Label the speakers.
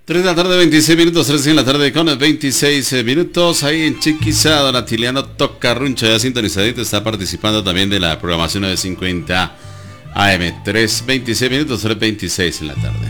Speaker 1: 3 de la tarde, 26 minutos, 3 de la tarde con 26 minutos. Ahí en Chiquiza, don Atiliano Tocarruncho, ya sintonizadito, está participando también de la programación 950 AM. 3:26 minutos, 3:26 en la tarde.